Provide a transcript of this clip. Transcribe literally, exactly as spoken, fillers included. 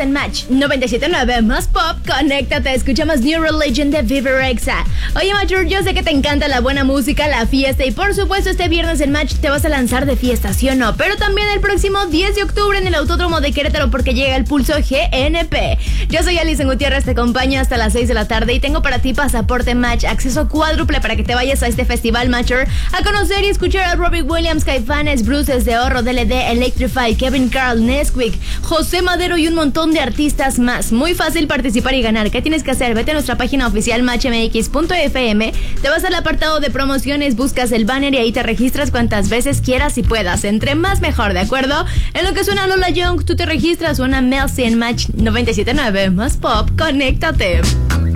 en Match noventa y siete punto nueve más Pop. Conéctate, escuchamos New Religion de Viverexa. Oye, Mature, yo sé que te encanta la buena música, la fiesta y por supuesto este viernes en Match te vas a lanzar de fiesta, ¿sí o no? Pero también el próximo diez de octubre en el Autódromo de Querétaro porque llega el Pulso G N P. Yo soy Alison Gutiérrez, te acompaño hasta las seis de la tarde y tengo para ti pasaporte Match, acceso cuádruple para que te vayas a este festival Mature a conocer y escuchar a Robbie Williams, Caifanes, Bruces de Oro, D L D, Electrify, Kevin Carl, Nesquik, José Madero y un montón de artistas más. Muy fácil participar y ganar. ¿Qué tienes que hacer? Vete a nuestra página oficial match m x punto f m, te vas al apartado de promociones, buscas el banner y ahí te registras cuantas veces quieras y puedas. Entre más mejor, ¿de acuerdo? En lo que suena Lola Young, tú te registras, suena Melcy en Match noventa y siete punto nueve más Pop. Conéctate.